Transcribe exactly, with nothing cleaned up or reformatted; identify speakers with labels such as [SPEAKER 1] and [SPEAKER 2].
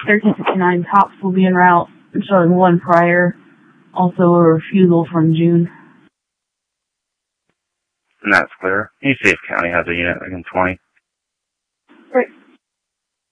[SPEAKER 1] thirteen sixty-nine tops will be en route, showing one prior. Also a refusal from June.
[SPEAKER 2] And that's clear. East Safe County has a unit in twenty.